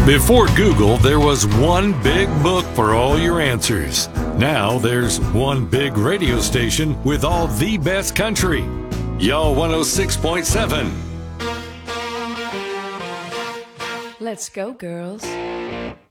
Before Google, there was one big book for all your answers. Now there's one big radio station with all the best country. Y'all 106.7. Let's go, girls.